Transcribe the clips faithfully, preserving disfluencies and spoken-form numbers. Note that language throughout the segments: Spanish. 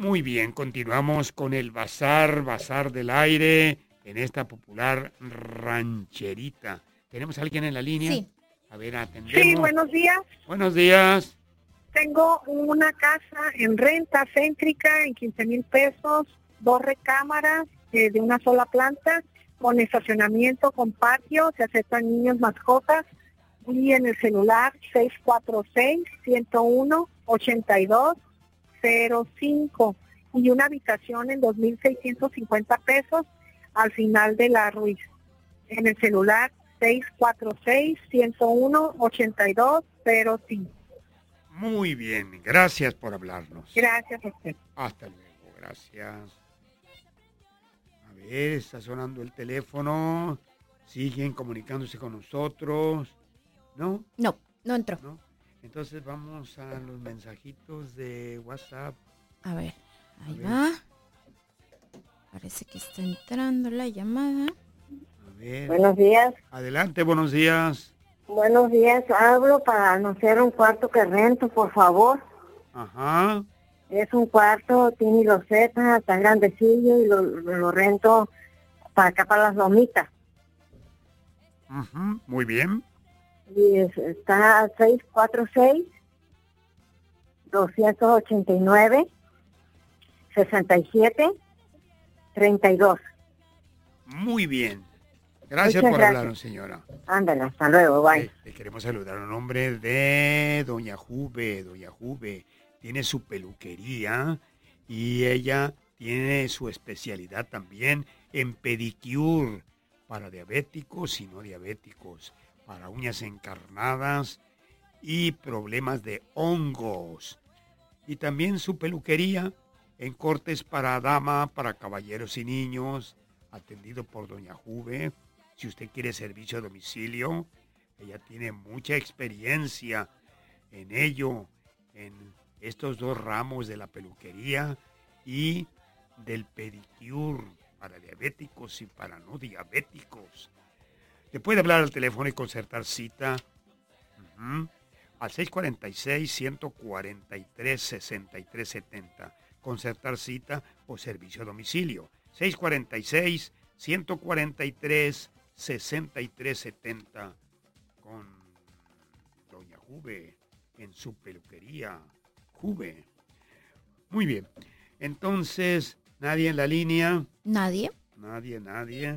Muy bien, continuamos con el Bazar, Bazar del Aire, en esta popular rancherita. ¿Tenemos a alguien en la línea? Sí. A ver, atendemos. Sí, buenos días. Buenos días. Tengo una casa en renta céntrica en quince mil pesos, dos recámaras eh, de una sola planta, con estacionamiento, con patio, se aceptan niños, mascotas, y en el celular seis cuatro seis, uno cero uno, ocho dos cero cinco y una habitación en dos mil seiscientos cincuenta pesos al final de la Ruiz. En el celular seis cuatro seis, uno cero uno, ocho dos cero cinco. Muy bien, gracias por hablarnos. Gracias a usted. Hasta luego, gracias. A ver, está sonando el teléfono. Siguen comunicándose con nosotros. ¿No? No, no entró. ¿No? Entonces vamos a los mensajitos de WhatsApp. A ver, ahí A ver. va. Parece que está entrando la llamada. A ver. Buenos días. Adelante, buenos días. Buenos días. Hablo para anunciar un cuarto que rento, por favor. Ajá. Es un cuarto, tiene loseta, está grandecillo y lo, lo rento para acá, para las lomitas. Ujú, muy bien. Y es- está seis cuatro seis, dos ocho nueve, seis siete, tres dos. Muy bien. Gracias Muchas por gracias. hablarnos, señora. Ándale, hasta luego, bye. Eh, le queremos saludar a nombre de doña Juve. Doña Juve tiene su peluquería y ella tiene su especialidad también en pedicure para diabéticos y no diabéticos, para uñas encarnadas y problemas de hongos. Y también su peluquería en cortes para dama, para caballeros y niños, atendido por doña Juve. Si usted quiere servicio a domicilio, ella tiene mucha experiencia en ello, en estos dos ramos de la peluquería y del pedicure para diabéticos y para no diabéticos. Le puede hablar al teléfono y concertar cita ujú, al seis cuatro seis, uno cuatro tres, seis tres siete cero. Concertar cita o servicio a domicilio. seis cuatro seis, uno cuatro tres, seis tres siete cero con doña Juve en su peluquería. Juve. Muy bien. Entonces, nadie en la línea. Nadie. Nadie, nadie.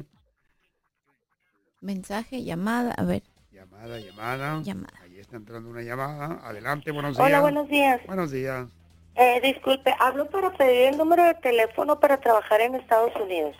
Mensaje, llamada. A ver, Llamada, llamada. llamada. Ahí está entrando una llamada. Adelante, buenos días. Hola, buenos días. Buenos días. Eh, disculpe, hablo para pedir el número de teléfono para trabajar en Estados Unidos.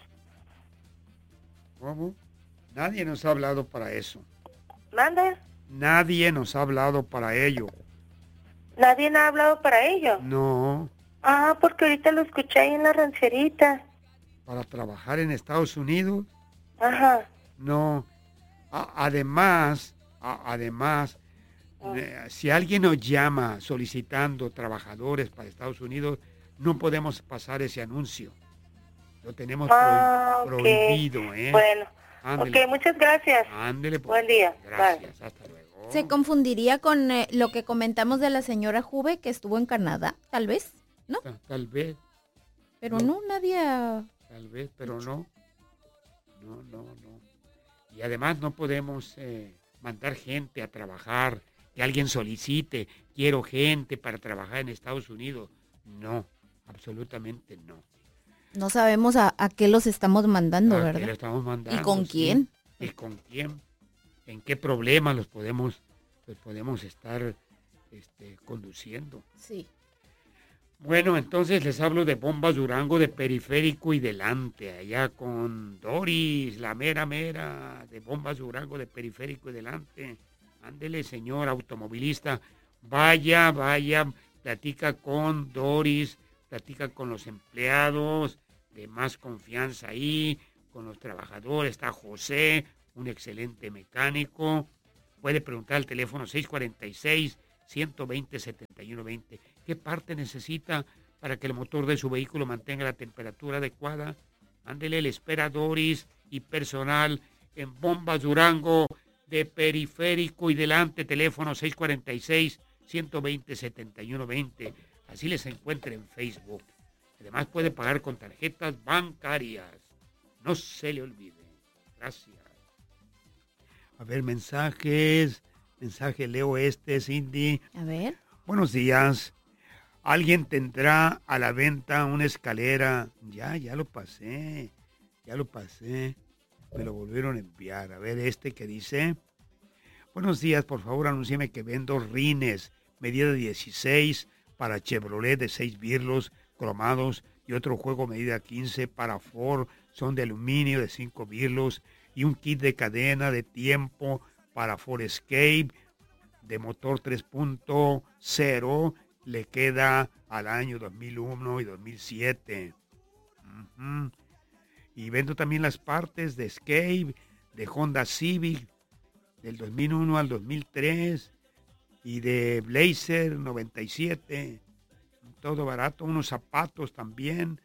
¿Cómo? Nadie nos ha hablado para eso. ¿Manda? Nadie nos ha hablado para ello. ¿Nadie ha hablado para ello? No, Ah, porque ahorita lo escuché ahí en la rancherita. para trabajar en Estados Unidos. Ajá. No. A- además, a- además, eh, si alguien nos llama solicitando trabajadores para Estados Unidos, no podemos pasar ese anuncio. Lo tenemos pro- Ah, ok. prohibido, ¿eh? Bueno, Ándele. ok, muchas gracias. Ándele, pues. Buen día. Gracias, hasta luego. ¿Se confundiría con eh, lo que comentamos de la señora Juve que estuvo en Canadá? Tal vez, ¿no? Ta- Tal vez, Pero No. no, nadie... ha- tal vez, pero no. No, no, no. Y además no podemos eh, mandar gente a trabajar, que alguien solicite, quiero gente para trabajar en Estados Unidos. No, absolutamente no. No sabemos a, a qué los estamos mandando, ¿A qué ¿verdad? le estamos mandando? ¿Y con Sí. quién? ¿Y con quién? ¿En qué problemas los podemos, los podemos estar este, conduciendo? Sí. Bueno, entonces les hablo de Bombas Durango, de Periférico y Delante, allá con Doris, la mera mera de Bombas Durango, de Periférico y Delante. Ándele, señor automovilista, vaya, vaya, platica con Doris, platica con los empleados de más confianza ahí, con los trabajadores, está José, un excelente mecánico. Puede preguntar al teléfono seis cuatro seis, uno dos cero, siete uno dos cero. ¿Qué parte necesita para que el motor de su vehículo mantenga la temperatura adecuada? Ándele, le espera Doris y personal en Bombas Durango, de Periférico y Delante, teléfono seis cuatro seis, uno dos cero, siete uno dos cero. Así les encuentra en Facebook. Además puede pagar con tarjetas bancarias. No se le olvide. Gracias. A ver, mensajes. Mensaje, leo este, Cindy. A ver. Buenos días. Alguien tendrá a la venta una escalera. Ya, ya lo pasé. Ya lo pasé. Me lo volvieron a enviar. A ver, este que dice. Buenos días, por favor, anúncieme que vendo rines, medida dieciséis para Chevrolet de seis birlos cromados y otro juego medida quince para Ford, son de aluminio de cinco birlos y un kit de cadena de tiempo para Ford Escape de motor tres punto cero, le queda al año dos mil uno y dos mil siete. Uh-huh. Y vendo también las partes de Escape, de Honda Civic, del dos mil uno al dos mil tres, y de Blazer noventa y siete, todo barato, unos zapatos también,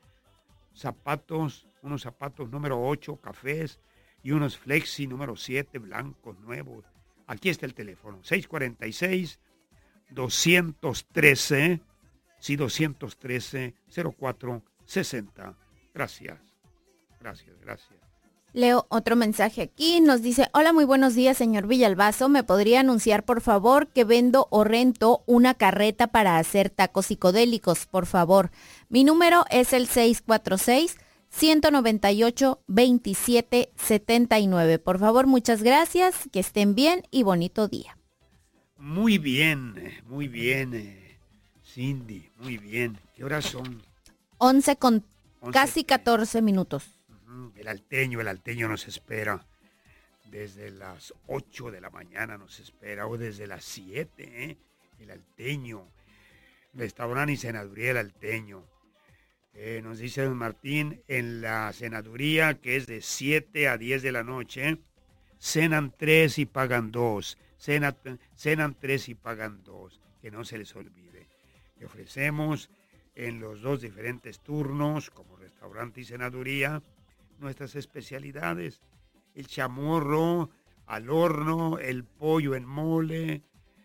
zapatos, unos zapatos número ocho, cafés, y unos Flexi número siete, blancos, nuevos. Aquí está el teléfono, seis cuatro seis, dos uno tres, sí, dos uno tres, cero cuatro sesenta. Gracias, gracias, gracias. Leo otro mensaje aquí, nos dice, hola, muy buenos días, señor Villalbazo, ¿me podría anunciar, por favor, que vendo o rento una carreta para hacer tacos psicodélicos, por favor? Mi número es el seis cuatro seis, uno nueve ocho, dos siete siete nueve. Por favor, muchas gracias, que estén bien y bonito día. Muy bien, muy bien, Cindy, muy bien. ¿Qué horas son? once con casi catorce minutos. El alteño, el alteño nos espera desde las ocho de la mañana, nos espera, o desde las siete, ¿eh? El alteño, restaurante y senaduría El Alteño. Eh, nos dice don Martín, en la senaduría, que es de siete a diez de la noche, cenan tres y pagan dos, cenan, cenan tres y pagan dos, que no se les olvide. Le ofrecemos en los dos diferentes turnos, como restaurante y senaduría, nuestras especialidades, el chamorro al horno, el pollo en mole,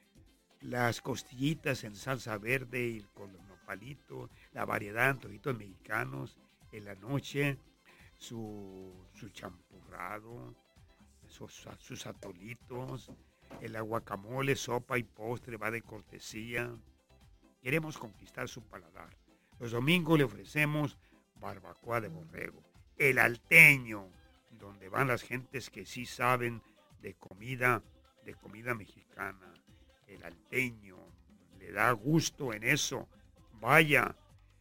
las costillitas en salsa verde y con los nopalitos, la variedad de antojitos mexicanos en la noche, su, su champurrado, sus, sus atolitos, el guacamole, sopa y postre va de cortesía. Queremos conquistar su paladar. Los domingos le ofrecemos barbacoa de borrego. El Alteño, donde van las gentes que sí saben de comida, de comida mexicana. El Alteño, le da gusto en eso. Vaya,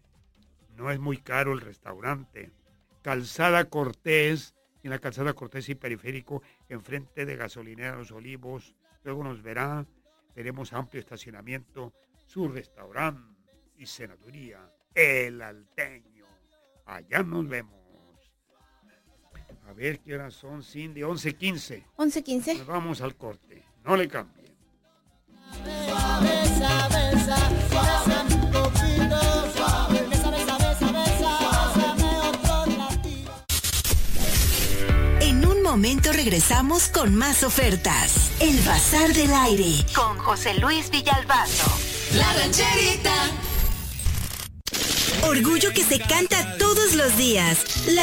no es muy caro el restaurante. Calzada Cortés, en la Calzada Cortés y Periférico, enfrente de Gasolinera Los Olivos. Luego nos verá, tenemos amplio estacionamiento, su restaurante y senaduría, El Alteño. Allá nos vemos. A ver qué horas son, Cindy, once quince. once quince. Nos vamos al corte, no le cambien. En un momento regresamos con más ofertas. El Bazar del Aire con José Luis Villalbazo. La Rancherita. Orgullo que se canta todos los días. La